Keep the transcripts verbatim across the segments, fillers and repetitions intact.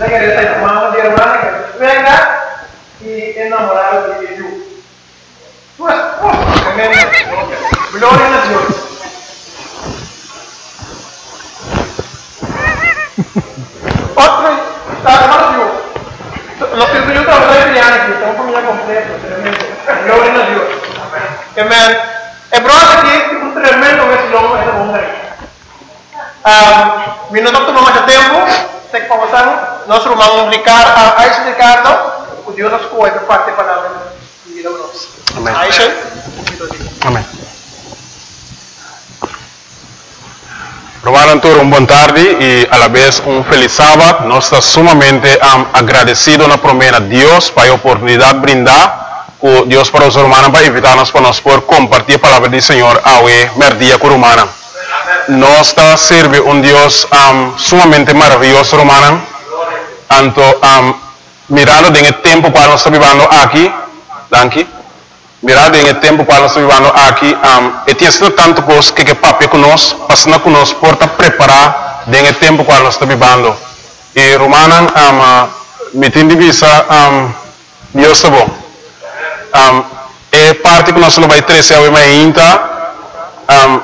Esa que está mamá de hermana que venga y enamorado de Dios. Pues, pues, gloria a Dios. Otro, hermano Dios. Los que yo trabajo de crianza aquí, estamos familia completa, tremendo. Gloria a Dios. Amén. El brother aquí es un tremendo vecino de esa mujer. Um, minuto tomamos de tempo, tem que conversar, nós vamos explicar, a explicar, o Deus nos coisa parte da palavra de vida nossa. Amém. Aisha? Amém. Romano Antônio, uma boa tarde e, à vez, um feliz sábado. Nós estamos sumamente um, agradecidos na promessa de Deus para a oportunidade de brindar com Deus para os romanos, para invitar-nos para nós por compartilhar a palavra do Senhor ao merdia com o romano. Nós está serve um Deus um, sumamente maravilhoso, romano. Tanto um, mirando em tempo para nós estar vivendo aqui, danke. Mirando em tempo para nós estar vivendo aqui, um, e tem sido tanto coisa que que papi conosco, passando conosco por estar preparar em tempo para nós estar vivendo. E romano, um, me tem de vista, um, Deus está bom. Um, e parte que nós vai trazer ao ainda, um,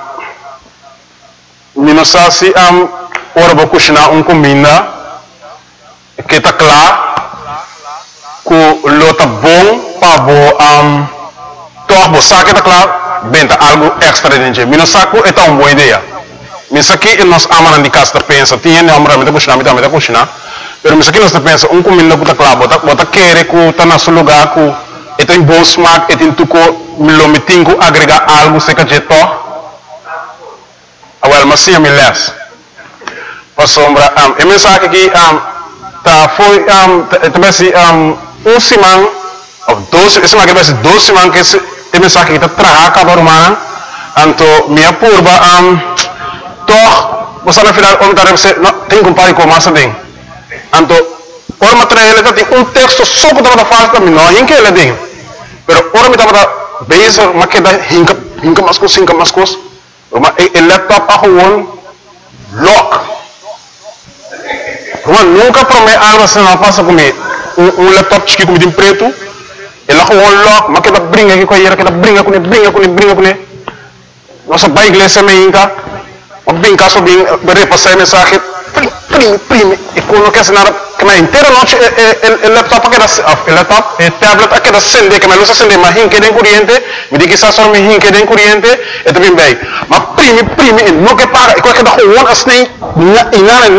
não sei se um, ora vou cozinhar um comida que está claro que lo está bom para um, toch vou saber que está claro bem algo extra dentro não sei que é uma boa ideia não sei que nós amamos de casa pensa tinha não amamos de cozinhar também de cozinhar mas não sei que nós pensa um comida que está claro bota bota querer que está no seu lugar que é tem bom smack é tem tudo lo metinho agregar algo se que é toch Well, mas sim, me less. Para sombra, um, a mensagem aqui, um, tá foi, um, também se, um, um semana, ou dois, esse aqui vai ser dois semanas que esse, a mensagem aqui tá trabalhando com a romana, então minha curva, um, toch, você na final, onde tá você, não, tem que comparar com massa bem. Então, o material ele tem um texto só que tá falando para mim, não, em que ele tem, mas ora me tá para base, mas que dá hinca, hinca mais coisa, hinca mais coisa. O laptop a gewoon lock. Gewoon nunca promete algo assim não passa comigo. Um, um laptop chique com preto, ele a gewoon lock, mas que dá brinca aqui com ele, que dá brinca com ele, brinca com ele, brinca com ele. Nossa pai inglesa me inca, mas brinca só bem, repassar mensagem, prime, prime, e quando quer nada, que na inteira noite o laptop que dá, o laptop, o tablet que dá acender, que me luz acender, mas hinque de corrente, me diz que está só me hinque de corrente, e também bem. Mas prime, prime, e não que paga, e qualquer da gewoon assim, e nada